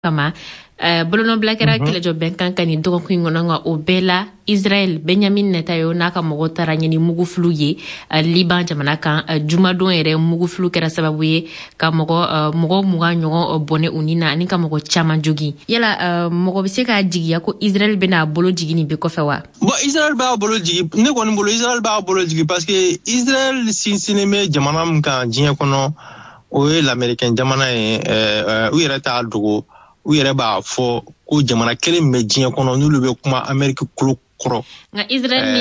kama bolono blakera kele jo benkan kan ni dogo ku ngona nga obela Israel Benjamin Netanyahu naka mogotara nyini muguflu ye Liban jamana kan jumadon ere muguflu kera sababu ye ka mogo muga nyogo bone unina ani ka mogo chama jogi yala mogo bise ka jigi ko Israel bena bolo jigi ni be ko fewa bo Israel ba bolo jigi ne ko ni bolo Israel ba bolo jigi parce que Israel sinsineme jamana mka jinya kono o l'américain jamana u yere ta dogo u yɛrɛ b'a fɔ ko jamana kelen bɛ diɲɛ kɔnɔ n'olu bɛ kuma Amérique kulo kɔrɔ nga Israel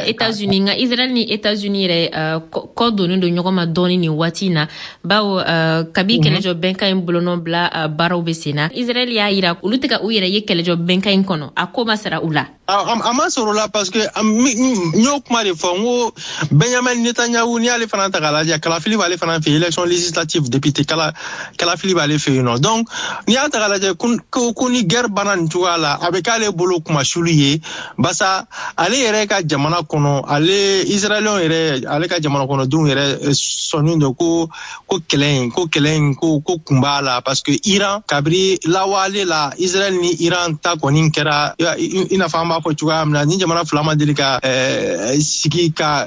ni États-Unis yɛrɛ kɔ donnen do ɲɔgɔn ma dɔɔni ni waati na bawo kabi kɛlɛjɔ bɛnkan in bolonɔ bila baaraw bɛ sen na Israel y'a yira olu tɛ ka u yɛrɛ ye kɛlɛjɔ bɛnkan in kɔnɔ a ko ma sara u la a ma sɔrɔ la parce que n y'o kuma de fɔ n ko Benjamin Netanyahu ni ale fana ta k'a lajɛ kalafili b'ale fana fɛ élection législative député kalafili b'ale fɛ yen nɔ donc n'i y'a ta k'a lajɛ ko ni guerre banna nin cogoya la a bɛ k'ale bolo kuma sulu ye basa ale yɛrɛ ka jamana kɔnɔ Israëliens yɛrɛ ale ka jamana kɔnɔdenw yɛrɛ sɔnnen don ko kɛlɛ in ko kun b'a la parce que Iran kabiri lawale la Israël ni Iran ta kɔni kɛra i n'a fɔ an b'a fɔ cogoya min na ni jamana fila ma deli ka sigi ka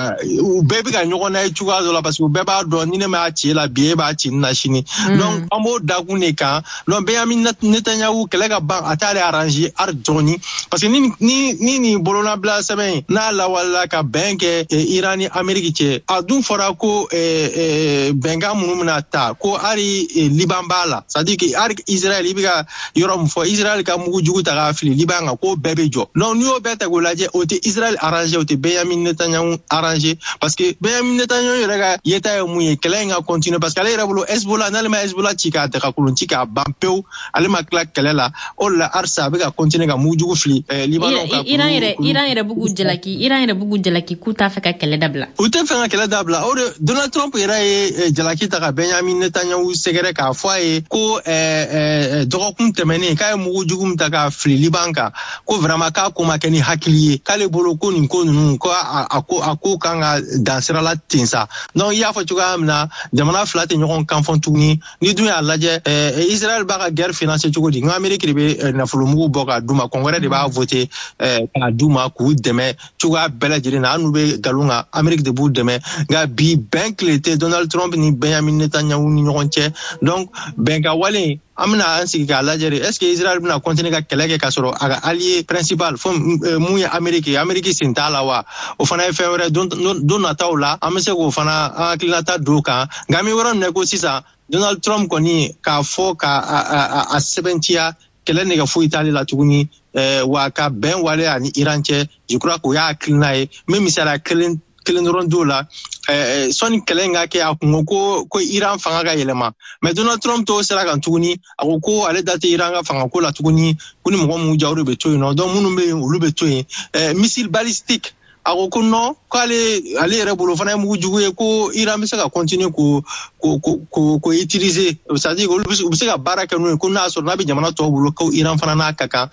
u bɛɛ bɛ ka ɲɔgɔn na ye cogoya dɔ la parce que u bɛɛ b'a dɔn ni ne ma ci la bi e b'a ci na sini donc an b'o dakun de kan donc Benjamin Netanyahu kɛlɛ ka ban a t'ale arranger dɔɔni parce que ni bolonabila sɛbɛn n'a lawalela ka bɛn kɛ Iran ni Amérique cɛ a dun fɔra ko bɛnkan minnu bɛna ta ko hali Liban b'a la c'est à dire que hali Israël i bɛ ka yɔrɔ min fɔ Israël ka mugu jugu ta k'a fili Liban kan ko bɛɛ bɛ jɔ donc n'i y'o bɛɛ ta k'o lajɛ o tɛ Israël arranger o tɛ Benjamin Netanyahu arranger parce que Benjamin Netanyahu yɛrɛ ka yeta ye mun ye kɛlɛ in ka continuer parce que ale yɛrɛ bolo Hezbollah n'ale ma Hezbollah ci k'a dagakolon ci k'a ban pewu ale ma tila kɛlɛ la o la arsa a bɛ ka continuer ka mugu jugu fili Liban kan Iran yɛrɛ bugu jalaki k'u t'a fɛ ka kɛlɛ dabila u tɛ fɛ ka kɛlɛ dabila o de Donald Trump yɛrɛ ye jalaki ta ka Benjamin Netanyahu sɛgɛrɛ k'a fɔ a ye ko dɔgɔkun tɛmɛnen k'a ye mugu jugu min ta k'a fili Liban kan ko vraiment k'a ko ma kɛ ni hakili ye k'ale bolo ko nin ko ninnu ko a ko kan ka dan sira la ten sa donc i y'a fɔ cogoya min na jamana fila tɛ ɲɔgɔn kan fɔ tuguni ni dun y'a lajɛ Israël b'a ka guerre financer cogo di n ko Amérique de bɛ nafolomugu bɔ k'a d'u ma Congrès de b'a voter k'a d'u ma k'u dɛmɛ cogoya bɛɛ lajɛlen na an n'u bɛ nkalon kan Amérique de b'u dɛmɛ nka bi bɛn tile tɛ Donald Trump ni Benjamin Netanyahu ni ɲɔgɔn cɛ donc bɛnkan wale an bɛna an sigi k'a lajɛ de est-ce que Israël bɛna continuer ka kɛlɛ kɛ k'a sɔrɔ a ka allié principal fɔ mun ye Amérique sen t'a la wa o fana ye fɛn wɛrɛ don nataw la an bɛ se k'o fana an hakilinata don o kan nka an bɛ yɔrɔ min na ko sisan Donald Trump kɔni k'a fɔ k'a sɛbɛntiya kɛlɛ nɛgɛ foyi t'ale la tuguni wa ka bɛn wale ani Iran cɛ je crois k'o y'a hakilina ye min misaliya kelen dɔrɔn d'o la sɔnni kɛlɛ in ka kɛ a kun ko Iran fanga ka yɛlɛma mais Donald Trump t'o sira kan tuguni a ko ale da tɛ Iran ka fanga ko la tuguni ko ni mɔgɔ minnu ja o de bɛ to yen nɔ donc minnu bɛ yen olu bɛ to yen missile balistique a ko non k'ale yɛrɛ bolo fana ye mugu jugu ye ko Iran bɛ se ka continuer ko utiliser c'est à dire olu bɛ se ka baara kɛ n'o ye ko n'a sɔrɔ n'a bɛ jamana tɔw bolo ko Iran fana n'a ka kan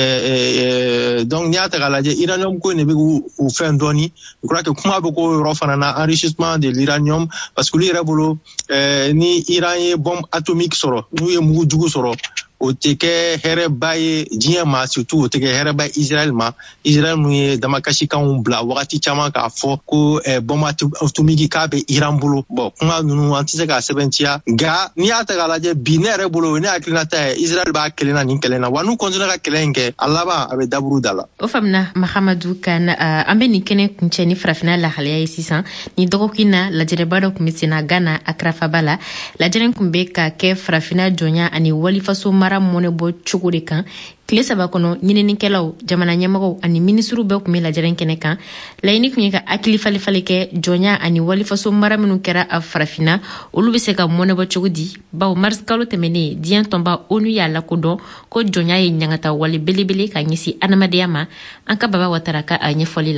donc n'i y'a ta k'a lajɛ uranium ko in de bɛ k'u fɛn dɔɔni je crois que kuma bɛ k'o yɔrɔ fana na enrichissement de l'uranium parce que olu yɛrɛ bolo ni Iran ye bombe atomique sɔrɔ n'u ye mugu jugu sɔrɔ o tɛ kɛ hɛrɛba ye diɲɛ ma surtout o tɛ kɛ hɛrɛba ye Israël ma Israël mun ye damakasikanw bila wagati caman k'a fɔ ko bombe atomique k'a bɛ Iran bolo bon kuma ninnu an tɛ se k'a sɛbɛntiya nka n'i y'a ta k'a lajɛ bi ne yɛrɛ bolo o ne hakilinata ye Israël b'a kelen na nin kɛlɛ na wa n'u continuer ka kɛlɛ in kɛ a laban a bɛ daburu da la. O faamuna Mahamadu kan an bɛ nin kɛnɛ kuncɛ ni farafina lahalaya ye sisan ni dɔgɔkun na lajɛrɛba dɔ tun bɛ sen na Ghana Akrafaba la lajɛrɛ tun bɛ ka kɛ farafina jɔnya ani walifaso mara mɔnɛ bɔ cogo de kan tile 3 kɔnɔ ɲininikɛlaw jamana ɲɛmɔgɔw ani minisiriw bɛɛ tun bɛ lajɛrɛ kɛnɛ kan laɲini tun ye ka hakili falifali kɛ jɔnya ani walifaso mara minnu kɛra a farafina olu bɛ se ka mɔnɛ bɔ cogo di bawo mars kalo tɛmɛnen diɲɛ tɔnba ONU y'a lakodɔn ko jɔnya ye ɲangata wale belebele ka ɲɛsin adamadenya ma an ka Baba Watara ka a ɲɛfɔli lamɛn.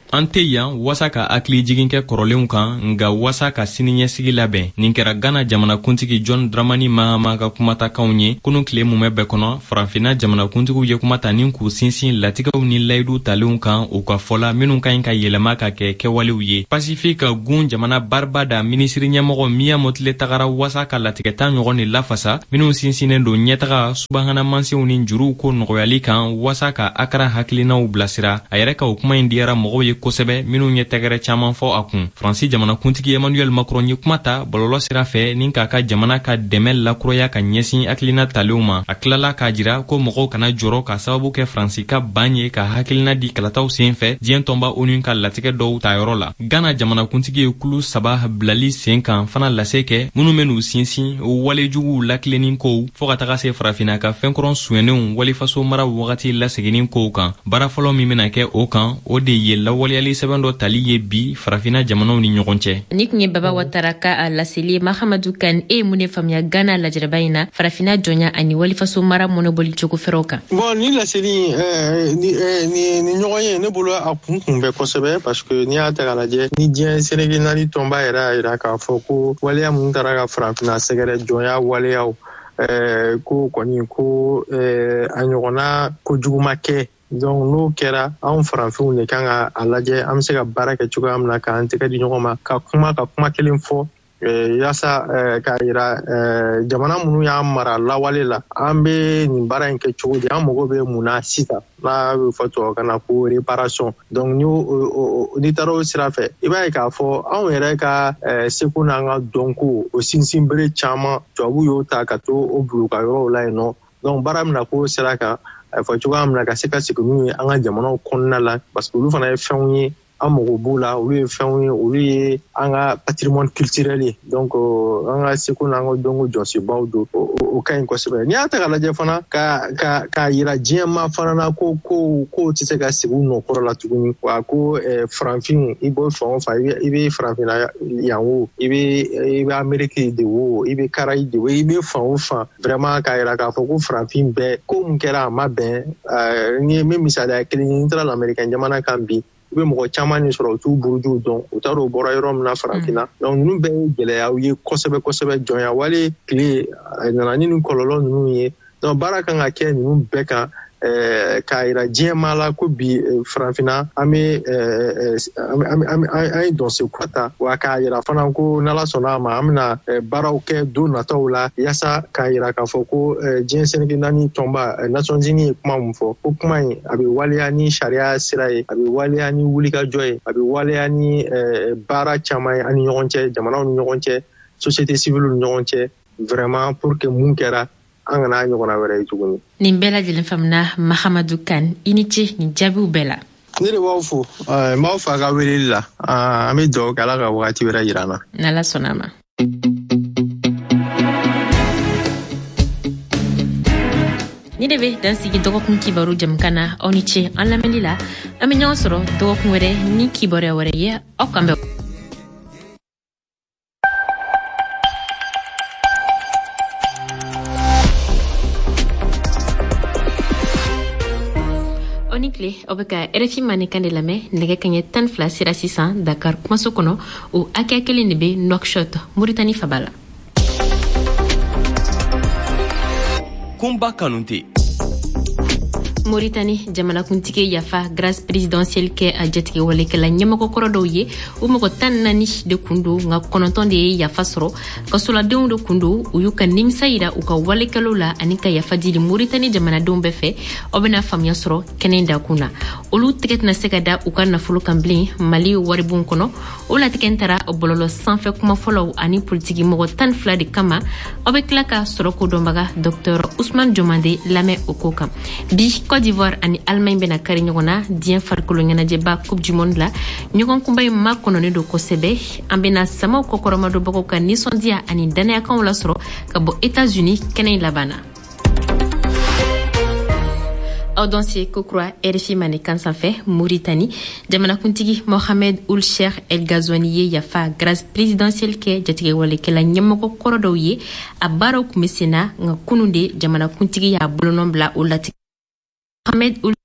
ante yan wasa ka akili jigin kɛ kɔrɔlenw kan nga wasa ka siniɲɛsigi labɛn nin kɛra Ghana jamanakuntigi John Dramani Mahama ka kumatakanw ye kunun tile mumɛ bɛɛ kɔnɔ Farafinna jamanakuntigiw ye kumata nin k'u sinsin latigɛw ni layidu talenw kan u ka fɔla minnu ka ɲi ka yɛlɛma ka kɛ kɛwalew ye. Pacifique gun jamana Barbada minisiri ɲɛmɔgɔ Mia Motile tagara wasa ka latigɛta ɲɔgɔn ni lafasa minnu sinsinnen don ɲɛtaga subahana mansiw ni juruw ko nɔgɔyali kan wasa ka Akra hakilinaw bilasira. A yɛrɛ ka o kuma in diyara mɔgɔw ye kosɛbɛ minnu ye tɛgɛrɛ caman fɔ a kun. Faransi jamanakuntigi Emmanuel Macron ye kuma ta bɔlɔlɔ sira fɛ nin k'a ka jamana ka dɛmɛ lakuraya ka ɲɛsin hakilina talenw ma. A tilala k'a jira ko mɔgɔw kana jɔrɔ ka sababu kɛ Faransi ka ban ye ka hakilina di kalataw senfɛ diɲɛ tɔnba ONU ka latigɛ dɔw tayɔrɔ la. Ghana jamanakuntigi ye kulu 3 bilali sen kan fana lase kɛ minnu ben'u sinsin walejuguw lakilenin kow fɔ ka taga se Farafinna ka fɛnkɔrɔn suɲɛnenw walifaso mara wagati laseginnin kow kan. Baara fɔlɔ min bena kɛ o kan o de ye lawaleyali sɛbɛn dɔ tali ye bi Farafinna jamanaw ni ɲɔgɔn cɛ. Ni kun ye Baba Watara ka a laseli Mahamadou Kane e mun ne faamuya Ghana lajɛrɛba in na Farafinna jɔnya ani walifaso mara mɔnɔbɔli cogo fɛrɛw kan. Bon ni laseli ni ɲɔgɔn ye ne bolo a kun bɛ kosɛbɛ parce que ni y'a ta k'a lajɛ ni diɲɛ Sénégal tɔnba yɛrɛ y'a jira k'a fɔ ko waleya mun taara ka Farafinna sɛgɛrɛ jɔnya waleyaw ko kɔni ko a ɲɔgɔnna kojugu ma kɛ. Donc n'o kɛra anw Faranfinw de kan ka a lajɛ an bɛ se ka baara kɛ cogoya min na k'an tɛgɛ di ɲɔgɔn ma ka kuma kelen fɔ yaasa k'a yira jamana minnu y'an mara lawale la an bɛ nin baara in kɛ cogo di an mago bɛ mun na sisan n'a bɛ fɔ tubabukan na ko réparation. Donc n'i taara o sira fɛ i b'a ye k'a fɔ anw yɛrɛ ka seko n'an ka dɔnko o sinsinbere caman tubabuw y'o ta ka to o bila u ka yɔrɔw la yen nɔ. Donc baara min na k'o sira kan a fɔ cogoya min na ka se ka segin n'u ye an ka jamanaw kɔnɔna la parce que olu fana ye fɛnw ye an mago b'u la olu ye fɛnw ye olu ye an ka patrimoine culturel ye. Donc an ka seko n'an ka dɔnko jɔsenbaw don o ka ɲi kosɛbɛ. N'i y'a ta k'a lajɛ fana k'a yira diɲɛma fana na ko tɛ se ka segin u nɔkɔrɔ la tuguni wa ko Faranfinw i bɔ fan o fan i bɛ Farafinna yan o i bɛ Amérique de o i bɛ Caraïbe de o i bɛ fan o fan vraiment k'a yira k'a fɔ ko Farafin bɛɛ ko mun kɛra a ma bɛn ni ye min misaliya kelen ye n taara l'Américain jamana kan bi i bɛ mɔgɔ caman ni sɔrɔ u t'u burujuw dɔn u t'a dɔn u bɔra yɔrɔ min na Farafinna. Donc ninnu bɛɛ ye gɛlɛyaw ye kosɛbɛ jɔnya wale tile a nana ni nin kɔlɔlɔ ninnu ye. Donc baara kan ka kɛ ninnu bɛɛ kan k'a yira diɲɛma la ko bi Farafinna an ye dɔnse kura ta wa k'a yira fana ko n'Ala sɔnna a ma an bɛna baaraw kɛ don nataw la yaasa k'a yira k'a fɔ ko diɲɛ Sénégal tɔnba Nations Unies ye kuma min fɔ ko kuma in a bɛ waleya ni sariya sira ye a bɛ waleya ni wulikajɔ ye a bɛ waleya ni baara caman ye an ni ɲɔgɔn cɛ jamanaw ni ɲɔgɔn cɛ société civile ni ɲɔgɔn cɛ vraiment pour que mun kɛra an kana ɲɔgɔnna wɛrɛ ye tuguni. Nin bɛɛ lajɛlen faamuna Mahamadou Kane i ni ce nin jaabiw bɛɛ la. Ne de b'aw fo n b'aw fo a ka weleli la an bɛ dugawu kɛ Ala ka wagati wɛrɛ jira an na. N'Ala sɔnna a ma. Ni de bɛ dan sigi dɔgɔkun kibaru jamukan na aw ni ce an lamɛnni la an bɛ ɲɔgɔn sɔrɔ dɔgɔkun wɛrɛ ni kibaruya wɛrɛ ye aw kan bɛn. aw bɛ ka RFI manikan de lamɛn nɛgɛ kaɲɛ 12 sira sisan Dakar kumaso kɔnɔ o hakɛ kelen de bɛ Nouakchott Mauritanie faba la. Kunba Kanute. Mauritanie jamanakuntigi yafa grâce présidentielle kɛ a jatigɛ walekɛla ɲɛmɔgɔ kɔrɔ dɔw ye o mɔgɔ 14 de kun don nka 9 de ye yafa sɔrɔ kasoladenw de kun don u y'u ka nimisa yira u ka walekɛlaw la ani ka yafa dili Mauritanie jamanadenw bɛɛ fɛ aw bɛna faamuya sɔrɔ kɛnɛ da kun na olu tɛgɛ tɛna se ka da u ka nafolo kan bilen Mali waribon kɔnɔ o latigɛ taara bɔlɔlɔ sanfɛ kuma fɔlɔw ani politiki mɔgɔ 12 de kama aw bɛ tila ka sɔrɔ ko dɔnbaga Dr Ousmane Diomande lamɛn o ko kan bi Côte d'Ivoire ani Allemagne bena kari ɲɔgɔn na diɲɛ farikolo ɲɛnajɛba Coupe du Monde la ɲɔgɔn kunba in ma kɔnɔnen don kosɛbɛ an bena samaw kɔkɔrɔmadɔbagaw ka nisɔndiya ani danayakanw lasɔrɔ ka bɔ États-Unis kɛnɛ in laban na. Audansi Kokura RFI manikan sanfɛ Mauritanie jamanakuntigi Mohamed Ould Cheikh El Ghazouani ye yafa grâce présidentielle kɛ jatigɛ walekɛla ɲɛmɔgɔ kɔrɔ dɔw ye a baaraw kun bɛ sen na nka kunun de jamanakuntigi y'a bolonɔ bila o latigɛ Mohamed Ould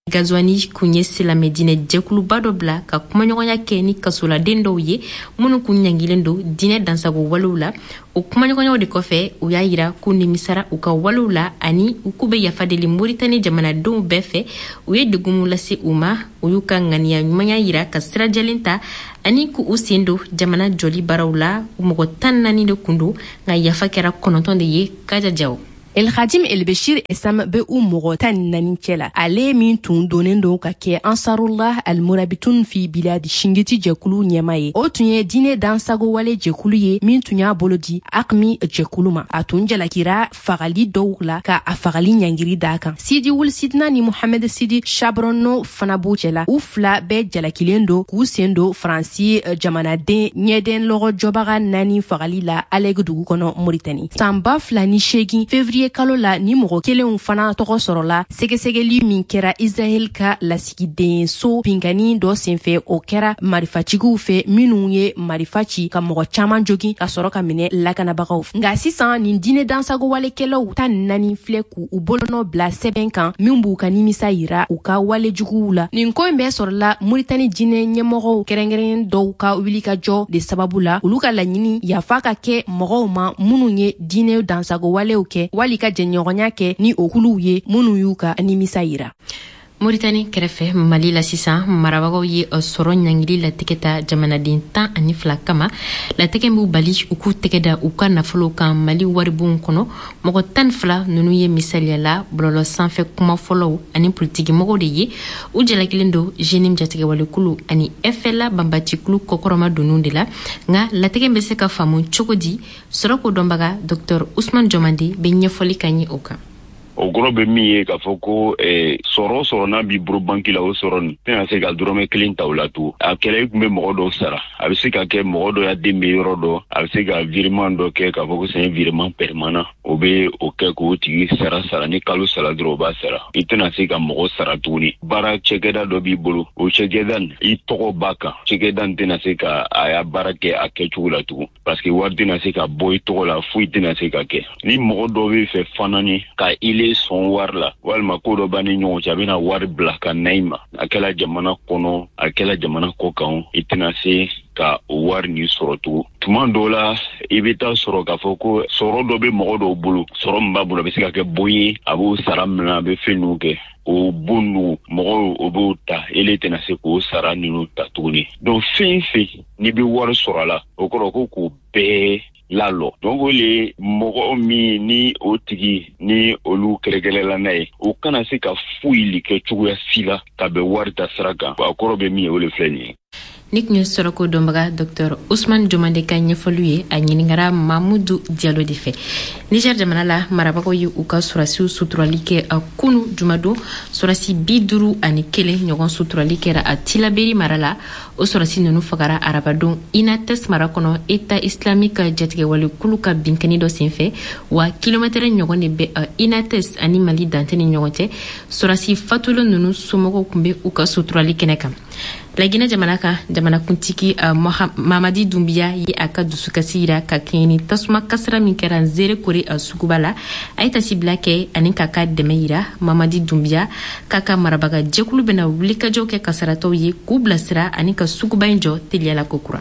Gazwani kunye silame dine jekulu bado bla ka kumanyogonya ke ni kasula dendo ye munu kunyangilendo dine dansago walula o kumanyogonya de kofe u yayira kuni misara uka walula ani ukube yafadeli Mauritanie jamana don befe u ye dugumu lase uma uyuka ngania nyumanya yira kasira jalenta ani ku usendo jamana joli barawla umogo tanani de kundu nga yafakera kononton de ye kaja jaw El Khadim El Bashir Esam be Mogotan Naninkela ale min tun donen do ka ke Ansarullah Al Murabitun fi bilad Shingiti Jekulu Nyamaye o tunye dine dansago wale Jekulu ye min tunya bolodi akmi Jekuluma atun jalakira fagali dowla ka afagali nyangiri daka Sidi wul sidna ni Mohamed Sidi Chabrono Fanabuchela ufla be jalakilendo kusendo Franci jamana de nyeden logo jobaga nani fagali la alegdu kono Mauritanie Samba flani shegi février kalola ni mogo kelenw fana tɔgɔ sɔrɔla sɛgɛsɛgɛli min kɛra Israel ka lasigiden so pingani dɔ senfɛ o kɛra marifacigiw fɛ minnu ye marifaci ka mɔgɔ caman jogi ka sɔrɔ ka minɛ lakanabagaw nka sisan nin diinɛ dansago walekɛlaw 14 filɛ k'u bolonɔ bila sɛbɛn kan min b'u ka nimisa yira u ka walejuguw la nin ko in bɛɛ sɔrɔla Mauritanie diinɛ ɲɛmɔgɔw kɛrɛnkɛrɛn dɔw ka wulikajɔ de sababu la olu ka laɲini yafa ka kɛ mɔgɔw ma minnu ye diinɛ dansago walew kɛ wali ka jɛɲɔgɔnya kɛ ni okuluw ye minnu y'u ka nimisa yira Mauritanie kɛrɛfɛ Mali la sisan marabagaw ye sɔrɔ ɲangili latigɛta jamanaden 12 kama latigɛ b'u bali u k'u tɛgɛda u ka nafolo kan Mali waribon kɔnɔ mɔgɔ 12 ninnu ye misaliyala bɔlɔlɔ sanfɛ kuma fɔlɔw ani politiki mɔgɔw de ye u jalakilen do jenim jatigɛwalekulu ani FLA banbatikulu kɔkɔrɔma donu de la nka latigɛ bɛ se ka faamu cogo di sɔrɔ ko dɔnbaga Dr Ousmane Jomande bɛ ɲɛfɔli ka ɲɛ o kan o goro be mi ye ka fɔ ko sɔrɔ na bi buru banki la o sɔrɔ ni tɛna se ka dɔrɔmɛ kelen ta o la to a kɛlɛ kun be mɔgɔ dɔw sara a bɛ se ka kɛ mɔgɔ dɔ ya den be yɔrɔ dɔ a bɛ se ka virement dɔ kɛ ka fɔ ko c'est un virement permanent o be o kɛ k'o tigi sara ni kalo sara dɔrɔn o b'a sara i tɛna se ka mɔgɔ sara tuguni baara cɛkɛda dɔ b'i bolo o cɛkɛda i tɔgɔ b'a kan cɛkɛda tɛna se ka a ya baara kɛ a kɛcogo la tugun parce que wari tɛna se ka bɔ i tɔgɔ la foyi tɛna se ka kɛ ni mɔgɔ dɔ bɛ fɛ fanani ka sɔn wari la walima ko dɔ b'a ni ɲɔgɔn cɛ a bɛna wari bila ka na i ma a kɛla jamana kɔnɔ a kɛla jamana kɔ kan i tɛna se ka o wari ni sɔrɔ tugun tuma dɔw la i bɛ taa sɔrɔ k'a fɔ ko sɔrɔ dɔ bɛ mɔgɔ dɔw bolo sɔrɔ min b'a bolo a bɛ se ka kɛ bon ye a b'o sara minɛ a bɛ fɛn ninnu kɛ o bon ninnu mɔgɔw o b'o ta ele tɛna se k'o sara ninnu ta tuguni donc fɛn fɛn n'i bɛ wari sɔrɔ a la o kɔrɔ ko k'o bɛɛ lalo donc le mɔgɔ min ni o tigi ni olu kɛlɛkɛlɛla n'a ye o kana se ka foyi kɛ cogoya si la ka bɛ wari ta sira kan a kɔrɔ bɛ min ye o le filɛ nin ye ni tun ye sɔrɔko dɔnbaga Dr Ousmane Jomande ka ɲɛfɔliw ye a ɲiningara Mamudu Diallo de fɛ Niger jamana la marabagaw ye u ka surasiw suturali kɛ a kunu jumadon surasi 51 ɲɔgɔn suturali kɛra a Tilaberi mara la o surasi ninnu fagara arabadon Inates mara kɔnɔ État islamique jatigɛwalekulu ka binkɛni dɔ senfɛ wa kilomɛtɛrɛ ɲɔgɔn de bɛ Inates ani Mali dante ni ɲɔgɔn cɛ surasi fatulen ninnu somɔgɔw tun bɛ u ka suturali kɛnɛ kan Laginɛ jamana kan jamanakuntigi Mamadi Doumbia ye a ka dusukasi yira ka kɛɲɛ ni tasuma kasara min kɛra Nzere Kore suguba la a ye tasibila kɛ ani k'a ka dɛmɛ yira Mamadi Doumbia k'a ka marabaga jɛkulu bɛna wulikajɔw kɛ kasaratɔw ye k'u bilasira ani ka suguba in jɔ teliyala kokura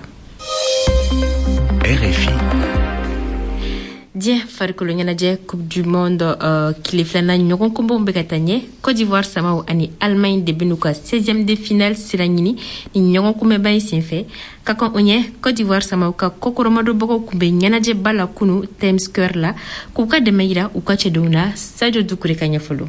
RFI Diɲɛ farikolo ɲɛnajɛ Coupe du Monde tile filanan ɲɔgɔn kunbɛnw bɛ ka taa ɲɛ Côte d'Ivoire samaw ani Allemagne de bɛ n'u ka 16e de finale sira ɲini ni ɲɔgɔn kunbɛnba in senfɛ ka kan o ɲɛ Côte d'Ivoire samaw ka kɔkɔrɔmadɔbagaw kun bɛ ɲɛnajɛba la kunu Times Square la k'u ka dɛmɛ yira u ka cɛdenw na Sadio Doucouré ka ɲɛfɔlo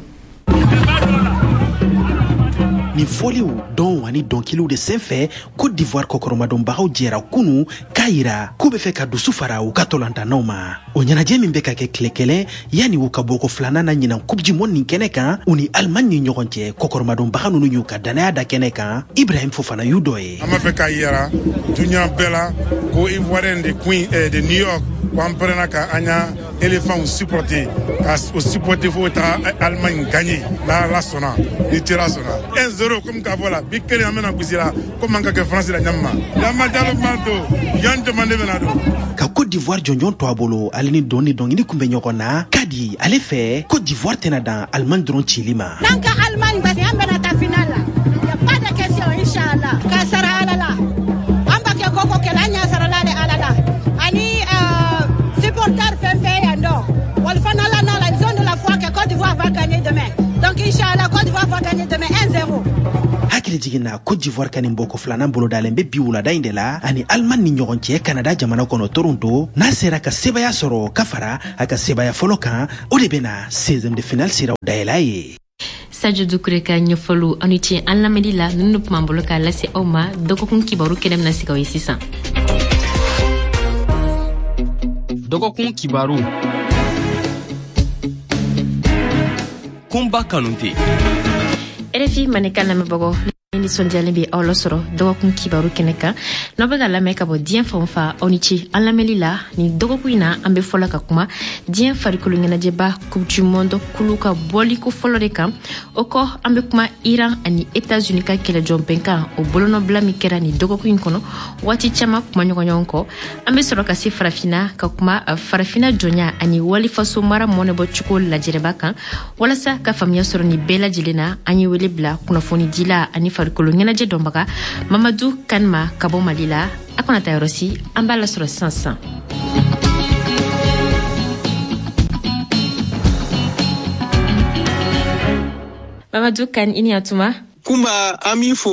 ni foliw dɔn ani dɔnkiliw de senfɛ Côte d'Ivoire kɔkɔrɔmadɔnbagaw jɛra kunu k'a yira k'u bɛ fɛ ka dusu fara u ka tɔlantanaw ma o ɲɛnajɛ min bɛ ka kɛ tile kelen yanni u ka bɔ ko filanan na ɲinan Coupe du Monde nin kɛnɛ kan u ni Allemagne ni ɲɔgɔn cɛ kɔkɔrɔmadɔnbaga ninnu y'u ka danaya da kɛnɛ kan Ibrahim Fofana y'u dɔ ye an b'a fɛ k'a yira duɲa bɛɛ la ko Ivoirien de New York ko an pɛrɛnna ka an y'a éléphant supporter ka o supporter fo ta Allemagne gagner n'Ala sɔnna ni tera sɔnna 1-0 comme k'a fɔ la bi kelen an bɛna gosi la comme an ka kɛ France la ɲamma Yama Diallo manto Yan Jomande bɛna don ka Côte d'Ivoire jɔnjɔn to a bolo ale ni dɔn ni dɔnkili kun bɛ ɲɔgɔn na ka di ale fɛ Côte d'Ivoire tɛna dan Allemagne dɔrɔn cili ma n'an ka Allemagne basi an bɛna taa finale là. Il n'y a pas de question, Inch'Allah. Kasara alala. Ambake koko kelanya saralale alala. Ani supporters fait yando. Walfanala nala, ils ont de la foi que Côte d'Ivoire va gagner demain. Donc Inch'Allah, Côte d'Ivoire va gagner demain 1-0. hakili jiginna Côte d'Ivoire kanin boko flanan bolo dalen be biwula da indela ani Allemagne ni ɲɔgɔn cɛ Canada jamana kɔnɔ Toronto n'a sera ka sebaya sɔrɔ ka fara a ka sebaya fɔlɔ kan o de bena 16e de finale siraw dayɛla ye. Sadio Doucouré ka ɲɛfɔliw aw ni ce an lamɛnni la ninnu tun b'an bolo k'a lase aw ma dɔgɔkun kibaru kɛnɛ bɛna sigi aw ye sisan. dɔgɔkun kibaru kunba kanute RFI Manika lamɛnbagaw ni sondiyalen bɛ aw lasɔrɔ dɔgɔkun kibaru kɛnɛ kan n'aw bɛ ka lamɛn ka bɔ diɲɛ fan o fan aw ni ce an lamɛnli la ni dɔgɔkun in na an bɛ fɔlɔ ka kuma diɲɛ farikolo ɲɛnajɛba coupe du monde kulu ka bɔliko fɔlɔ de kan o kɔ an bɛ kuma Iran ani États-Unis ka kɛlɛjɔ bɛnkan o bolonɔbila min kɛra ni dɔgɔkun in kɔnɔ waati caman kuma ɲɔgɔnɲɔgɔn kɔ an bɛ sɔrɔ ka se farafinna ka kuma farafinna jɔnya ani walifaso mara mɔnɛbɔ cogo lajɛrɛba kan walasa ka faamuya sɔrɔ ni bɛɛ lajɛlen na an ye wele bila kunnafoni dila ani farikolo ɲɛnajɛ dɔnbaga Mamadou Kanma ka bɔ Mali la a kana taa yɔrɔ si an b'a lasɔrɔ sisan. Mamadou Kan i ni yatuma Kumba ami fo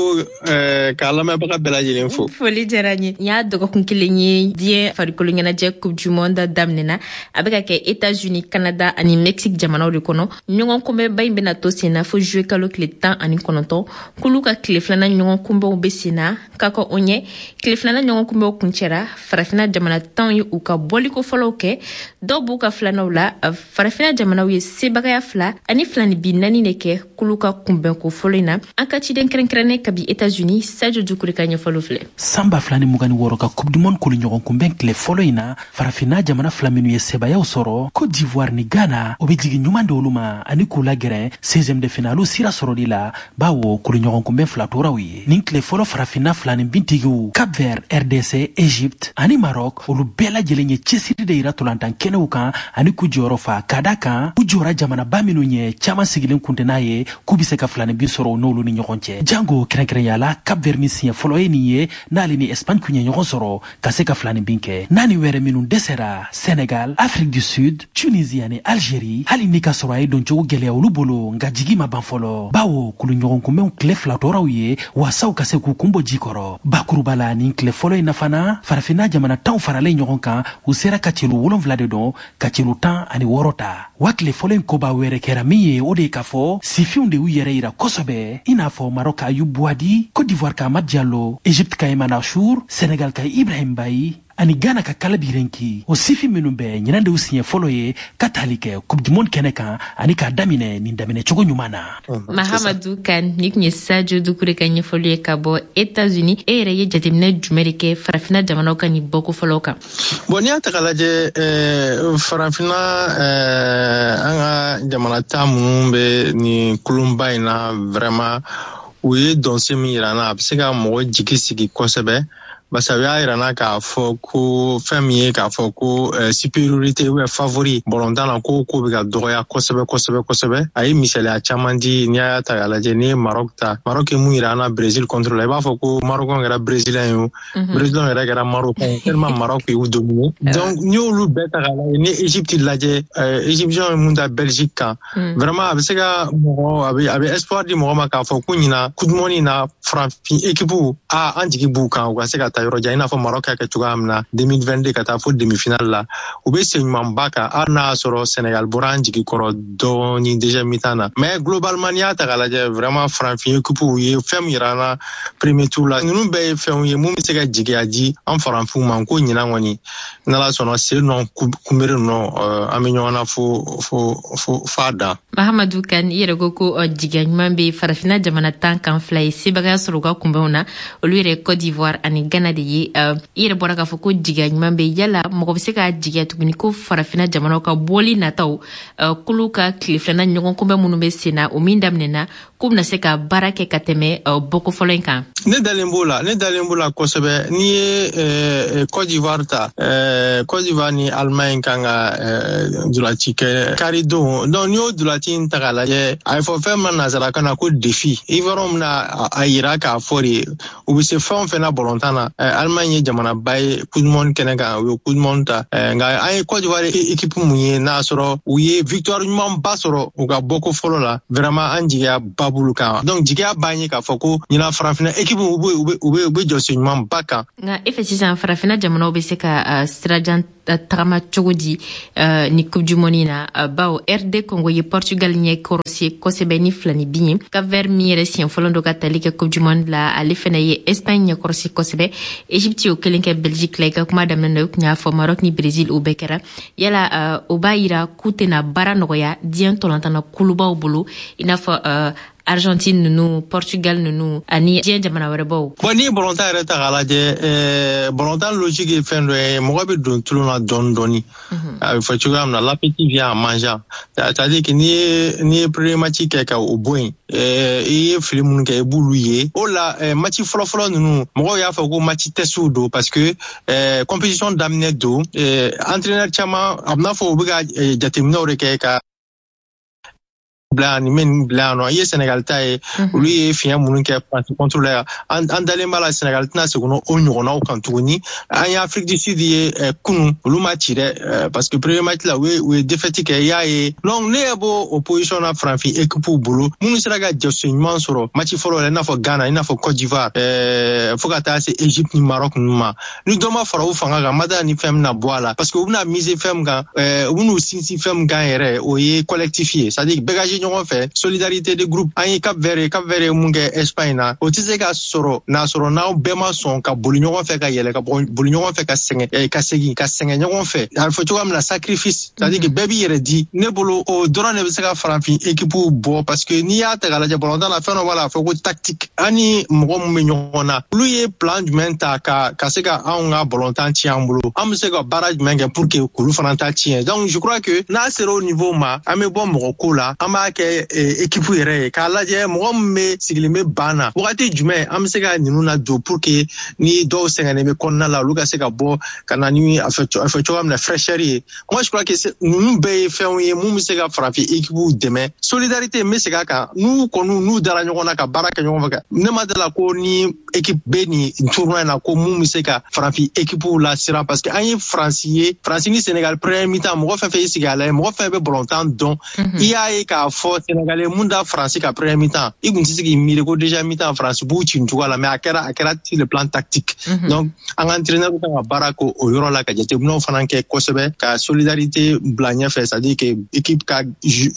ka lamɛnbaga bɛɛ lajɛlen fo. Foli diyara n ye. N y'a dɔgɔkun kelen ye diɲɛ farikolo ɲɛnajɛ coupe du monde daminɛna a bɛ ka kɛ États-Unis, Canada ani Mexique jamanaw de kɔnɔ. Ɲɔgɔn kunbɛnba in bɛna to sen na fo juillet kalo tile 19 k'olu ka tile filanan ɲɔgɔn kunbɛnw bɛ sen na ka kɔ o ɲɛ tile filanan ɲɔgɔn kunbɛnw kuncɛra farafinna jamana 10 ye u ka bɔliko fɔlɔw kɛ dɔw b'u ka filanaw la farafinna jamanaw ye sebagaya 2 ani filani bi 4 de kɛ k'olu ka kunbɛnko fɔlɔ in na. An ka ciden kɛrɛnkɛrɛnnen ka bi États-Unis Sadio Doucouré ka ɲɛfɔliw filɛ. Samba filani mugani wɔɔrɔ ka coupe du monde kolo ɲɔgɔn kunbɛn tile fɔlɔ in na farafinna jamana 2 minnu ye sebayaw sɔrɔ Côte d'Ivoire ni Ghana o bɛ jigin ɲuman de olu ma ani k'u lagɛrɛ 16e de finale sira sɔrɔli la bawo kolo ɲɔgɔn kunbɛn 2 toraw ye nin tile fɔlɔ farafinna filani bintigiw Cap Vert, RDC, Égypte ani Maroc olu bɛɛ lajɛlen ye cɛsiri de yira tolantan kɛnɛw kan ani k'u jɔyɔrɔ fa ka da kan u jɔra jamanaba minnu ɲɛ caman sigilen kun tɛ n'a ye k'u bɛ se ka filani bin sɔrɔ n'olu ni ɲɔgɔn cɛ. Jango kɛrɛnkɛrɛnya la Cap Vert ni siɲɛ fɔlɔ ye nin ye n'ale ni Espagne kun ye ɲɔgɔn sɔrɔ ka se ka filani bin kɛ. Naani wɛrɛ minnu dɛsɛra Sénégal, Afrique du Sud, Tunisie ani Algérie hali ni ka sɔrɔ a ye doncogo gɛlɛya olu bolo nka jigi ma ban fɔlɔ bawo kulu ɲɔgɔn kunbɛnw tile 2 tɔɔrɔw ye wasaw ka se k'u kun bɔ ji kɔrɔ. Bakuruba la nin tile fɔlɔ in na fana farafinna jamana 10 faralen ɲɔgɔn kan u sera ka celu 7 de dɔn ka celu 16 ta. Wa tile fɔlɔ in koba wɛrɛ kɛra min ye o de ye k'a fɔ sifinw de y'u yɛrɛ yira kosɛbɛ i n'a fɔ Maroc ka Ayub Bouadi, Côte d'Ivoire ka Amad Diallo, Égypte ka Eman Achour, Sénégal ka Ibrahim Bayi ani Ghana ka Kalabi Renki o sifi minnu bɛɛ ɲinan de u siɲɛ fɔlɔ ye ka tali kɛ coupe du monde kɛnɛ kan ani k'a daminɛ nin daminɛ cogo ɲuman na. Mahamadou Kan ni kun ye Sadio Doucouré ka ɲɛfɔli ye ka bɔ États-Unis e yɛrɛ ye jateminɛ jumɛn de kɛ farafinna jamanaw ka nin bɔko fɔlɔw kan. Bon n'i y'a ta k'a lajɛ farafinna an ka jamana 10 minnu bɛ nin kulunba in na vraiment u ye dɔnse min yira n na a bɛ se ka mɔgɔ jigi sigi kosɛbɛ. Basa u y'a yira n na k'a fɔ ko fɛn min ye k'a fɔ ko supériorité ou favori bɔlɔntan na ko bɛ ka dɔgɔya kosɛbɛ a ye misaliya caman di n'i y'a ta k'a lajɛ n'i ye Maroc ta Maroc ye mun yira an na Brésil contre la i b'a fɔ ko Marocɛnw kɛra Brésilien ye o Brésilien yɛrɛ kɛra Marocɛn ye tellement Maroc y'u dominer donc n'i y'olu bɛɛ ta k'a lajɛ ni Égypte lajɛ Égyptiens ye mun da Belgique kan vraiment a bɛ se ka mɔgɔ a bɛ espoir di mɔgɔ ma k'a fɔ ko ɲina coupe du monde in na farafin équipe an jigi b'u kan u ka se ka taa yɔrɔ jan i n'a fɔ Maroc y'a kɛ cogoya min na 2022 ka taa fo demi-finale la u bɛ se ɲumanba kan hali n'a y'a sɔrɔ Sénégal bɔra an jigi kɔrɔ dɔɔni déjà mi-temps na mais globalement n'i y'a ta k'a lajɛ vraiment farafin équipe u ye fɛn min yira an na premier tour la ninnu bɛɛ ye fɛnw ye mun bɛ se ka jigiya di an farafinw ma ko ɲinan kɔni n'Ala sɔnna sen nɔ kunbere nɔ an bɛ ɲɔgɔn na fo a dan. Mahamadou Kan i yɛrɛ ko jigiya ɲuman bɛ farafinna jamana 10 kan 2 ye sebagaya sɔrɔ u ka kunbɛnw na olu yɛrɛ Côte d'Ivoire ani Ghana Ghana de ye yɛrɛ bɔra k'a fɔ ko jigiya ɲuman bɛ yala mɔgɔ bɛ se ka jigiya tuguni ko farafina jamanaw ka bɔli nataw kulu ka tile filanan ɲɔgɔn kunbɛn minnu bɛ sen na o min daminɛna ko bɛna se ka baara kɛ ka tɛmɛ bɔko fɔlɔ in kan. Ne dalen b'o la kosɛbɛ n'i ye Côte d'Ivoire ta Côte d'Ivoire ni Allemagne kan ka dulati kɛ karidon donc n'i y'o dulati in ta k'a lajɛ a ye fɔ fɛn min na nanzarakan na ko défi Ivoire mina a yira k'a fɔ de u bɛ se fɛn o fɛn na bɔlɔntan na Allemagne ye jamanaba ye Coupe du Monde kɛnɛ kan u ye Coupe du Monde ta nka an ye Côte d'Ivoire équipe mun ye n'a sɔrɔ u ye victoire ɲumanba sɔrɔ u ka bɔko fɔlɔ la vraiment an jigiya ba bulu kan donc jigiya b'an ye k'a fɔ ko ɲina farafina équipe u bɛ jɔsi ɲuman ba kan. Nka e fɛ sisan farafina jamanaw bɛ se ka sirajan tagama cogo di ni Coupe du Monde na bawo RD Congo ye Portugal ɲɛ kɔrɔsi kosɛbɛ ni 2 ni 1 Cap-Vert min yɛrɛ siɲɛ fɔlɔ dɔ ka tali kɛ Coupe du Monde la ale fana ye Espagne ɲɛ kɔrɔsi kosɛbɛ Egypte y'o kelen kɛ Belgique la i ka kuma daminɛ na u tun y'a fɔ Maroc ni Brésil o bɛɛ kɛra yala o b'a yira k'u tɛna baara nɔgɔya diɲɛ tɔlɔntana kulubaw bolo i n'a fɔ Argentine nunu Portugal nunu ani diɲɛ jamana wɛrɛ baw. Bon ni bɔlɔntan yɛrɛ ta k'a lajɛ bɔlɔntan logique ye fɛn dɔ ye mɔgɔ bɛ don tulon na dɔɔni a bɛ fɔ cogoya min na l'appétit vient en mangeant c'est-à-dire que n'i ye premier match kɛ ka o bɔ yen i ye fili minnu kɛ i b'olu ye o la match fɔlɔfɔlɔ ninnu mɔgɔw y'a fɔ ko match test don parce que compétition daminɛ don entraîneur caman a bɛna fɔ u bɛ ka jateminɛw de kɛ ka bila ni men bila no ye Sénégal ta ye olu ye fiɲɛ minnu kɛ France contre la an dalen b'a la Sénégal tɛna segin o ɲɔgɔnnaw kan tuguni an ye Afrique du Sud ye kunu olu ma ci dɛ parce que premier match la u ye défaite kɛ i y'a ye donc ne ye bɔ opposition na farafin équipe bolo minnu sera ka jɔsi ɲuman sɔrɔ match fɔlɔ la i n'a fɔ Ghana i n'a fɔ Côte d'Ivoire fo ka taa se Egypte ni Maroc ninnu ma ni dɔ ma fara u fanga kan ma da ni fɛn min na bɔ a la parce que u bɛna miser fɛn min kan u bɛn'u sinsin fɛn min kan yɛrɛ o ye collectif ye c'est-à-dire bɛɛ ɲɔgɔn fɛ solidarité de groupe an ye Cap-Vert ye mun kɛ Espagne na o tɛ se ka sɔrɔ n'a sɔrɔ n'aw bɛɛ ma sɔn ka boli ɲɔgɔn fɛ ka yɛlɛ ka boli ɲɔgɔn fɛ ka segin ka sɛgɛn ɲɔgɔn fɛ a bɛ fɔ cogoya min na sacrifice c'est-à-dire que bɛɛ b'i yɛrɛ di ne bolo o dɔrɔn de bɛ se ka farafin équipe bɔ parce que n'i y'a ta k'a lajɛ bɔlɔntan na fɛn dɔ b'a la a fɔ ko tactique an ni mɔgɔ min bɛ ɲɔgɔn na olu ye plan jumɛn ta ka se ka anw ka bɔlɔntan tiɲɛ an bolo an bɛ se ka baara jumɛn kɛ pour que k'olu fana ta tiɲɛ donc je crois que n'a sera au niveau ma an bɛ bɔ mɔgɔ ko la an b'a kɛ équipe yɛrɛ ye k'a lajɛ mɔgɔ min bɛ sigilen bɛ ban na wagati jumɛn an bɛ se ka ninnu na don pour que ni dɔw sɛgɛnnen bɛ kɔnɔna la olu ka se ka bɔ ka na ni a fɛ cogoya min na fraîcheur ye moi je crois que ninnu bɛɛ ye fɛnw ye mun bɛ se ka farafin équipe dɛmɛ solidarité n bɛ segin a kan n'u dara ɲɔgɔn na ka baara kɛ ɲɔgɔn fɛ ne ma dala ko ni équipe bɛ nin tournoi in na ko mun bɛ se ka farafin équipe la siran parce que an ye Faransi ye Faransi ni Sénégal premier mi-temps mɔgɔ fɛn fɛn y'i sigi a la mɔgɔ fɛn bɛ bɔlɔntan dɔn i y'a ye k'a fɔ Sénégalais mun da Faransi ka premier mi-temps i kun tɛ se k'i miiri ko déjà mi-temps Faransi b'u ci nin cogoya la mais a kɛra sur le plan tactique donc an ka entraîneur kan ka baara k'o yɔrɔ la ka jateminɛw fana kɛ kosɛbɛ ka solidarité bila ɲɛfɛ c'est-à-dire que équipe ka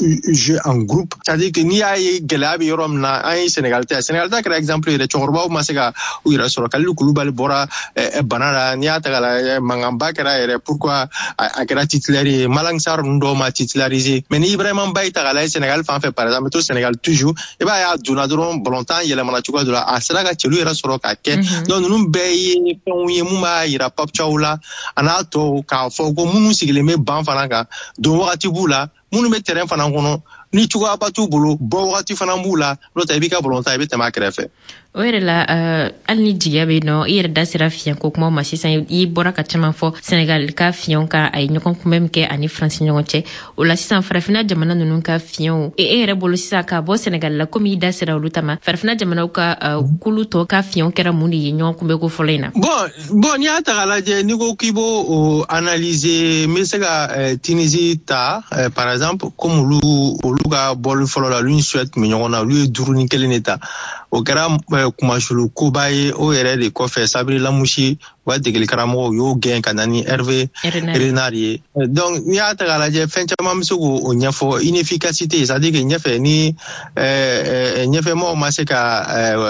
jeu en groupe c'est-à-dire que n'i y'a ye gɛlɛya bɛ yɔrɔ min na an ye Sénégal ta kɛra exemple yɛrɛ cɛkɔrɔbaw ma se ka u yɛrɛ sɔrɔ Kalilu Kulubali bɔra bana la n'i y'a ta k'a lajɛ mankanba kɛra yɛrɛ pourquoi a kɛra titulaire ye Malang Sarr ninnu dɔw ma titulariser mais ni Ibrahima Mbaye ta k'a lajɛ Sénégal fan fɛ par exemple to Sénégal toujours i b'a ye a donna dɔrɔn bɔlɔntan yɛlɛmana cogoya dɔ la a sera ka cɛlu yɛrɛ sɔrɔ k'a kɛ donc ninnu bɛɛ ye fɛnw ye mun b'a yira Pape Thiaw la a n'a tɔw k'a fɔ ko minnu sigilen bɛ ban fana kan don wagati b'u la minnu bɛ terrain fana kɔnɔ ni cogoyaba t'u bolo bɔ wagati fana b'u la n'o tɛ i b'i ka bɔlɔntan i bɛ tɛmɛ a kɛrɛfɛ. O yɛrɛ la hali ni jigiya bɛ yen nɔ i yɛrɛ da sera fiɲɛko kumaw ma sisan i bɔra ka caman fɔ Sénégal ka fiɲɛw ka a ye ɲɔgɔn kunbɛn min kɛ ani Faransi ɲɔgɔn cɛ o la sisan farafinna jamana ninnu ka fiɲɛw e yɛrɛ bolo sisan k'a bɔ Sénégal la komi i da sera olu ta ma farafinna jamanaw ka kulu tɔ ka fiɲɛw kɛra mun de ye ɲɔgɔn kunbɛn ko fɔlɔ in na. Bon n'i y'a ta k'a lajɛ n'i ko k'i b'o analyser n bɛ se ka Tunisie ta par exemple comme olu ka bɔli fɔlɔ la olu ni Suède tun bɛ ɲɔgɔn na olu ye 2-1 de ta o kɛra kumasulu koba ye o yɛrɛ de kɔfɛ Sabiri Lamouchi u ka degeli karamɔgɔw y'o gɛn ka na ni Hervé Renard ye donc n'i y'a ta k'a lajɛ fɛn caman bɛ se k'o ɲɛfɔ inefficacité c'est-à-dire que ɲɛfɛ ni ɲɛfɛmɔgɔw ma se ka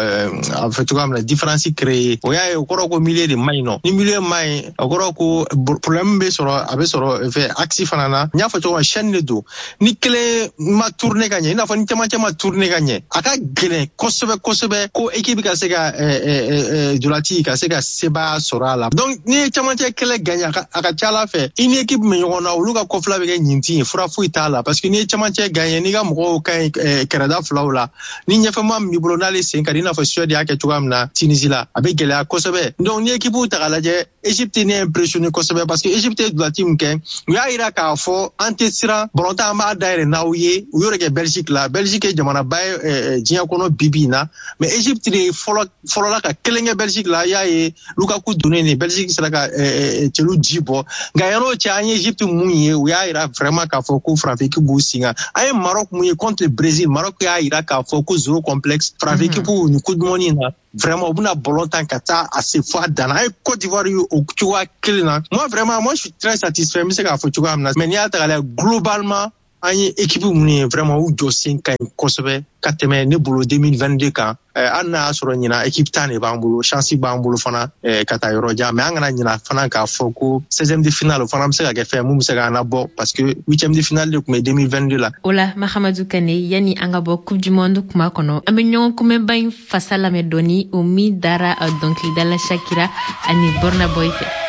a fɛ cogoya min na différence créer o y'a ye o kɔrɔ ko milieu de ma ɲi nɔ ni milieu ma ɲi o kɔrɔ ko problème bɛ sɔrɔ a bɛ sɔrɔ fɛ axe fana na n y'a fɔ cogo min chaîne de don ni kelen ma tourner ka ɲɛ i n'a fɔ ni cɛmancɛ ma tourner ka ɲɛ a ka gɛlɛn kosɛbɛ kosɛbɛ ko équipe ka se ka dolati ka se ka seba sɔrɔ a la. Donc ni ye camancɛ kɛlɛ gagné a ka ca Ala fɛ i ni équipe min ɲɔgɔn na olu ka kɔfila bɛ kɛ ɲinti ye fura foyi t'a la parce que ni ye camancɛ gagné n'i ka mɔgɔw ka ɲi kɛrɛda filaw la ni ɲɛfɛma min b'i bolo n'ale sen ka di i n'a fɔ Suède y'a kɛ cogoya min na Tunisie la a bɛ gɛlɛya kosɛbɛ. Donc ni équipe ta ka lajɛ Égypte ni impressionné kosɛbɛ parce que Égypte ye dolati min kɛ u y'a yira k'a fɔ an tɛ siran ballontan an b'a dayɛlɛ n'aw ye u y'o de kɛ Belgique la. Belgique ye jamanaba ye diɲɛ kɔnɔ bibi in na mais Égypte de fɔlɔ la ka kelen kɛ Belgique la y'a ye Lukaku donnen ni Belgique sera ka cɛlu ji bɔ nka yan'o cɛ an ye Égypte mun ye u y'a yira vraiment k'a fɔ ko farafin équipe b'u singa an ye Maroc mun ye contre le Brésil Maroc y'a yira k'a fɔ ko zéro complexe farafin équipe ni Coupe du Monde in na vraiment u bɛna ballon tan ka taa a se fɔ a dan na an ye Côte d'Ivoire ye o cogoya kelen na moi je suis très satisfait n bɛ se k'a fɔ cogoya min na mais n'i y'a ta k'a lajɛ globalement an ye équipe mun ye vraiment u jɔ sen ka ɲi kosɛbɛ ka tɛmɛ ne bolo 2022 kan hali n'a y'a sɔrɔ ɲina équipe tan de b'an bolo chance b'an bolo fana ka taa yɔrɔ jan mais an kana ɲina fana k'a fɔ ko 16e de finale o fana bɛ se ka kɛ fɛn mun bɛ se k'an labɔ parce que 8e de finale de tun bɛ 2022 la. O la Mahamadou Kane yanni an ka bɔ Coupe du Monde kuma kɔnɔ an bɛ ɲɔgɔn kunbɛnba in fasa lamɛn dɔɔni o min dara dɔnkilidala Shakira ani Burna Boy fɛ.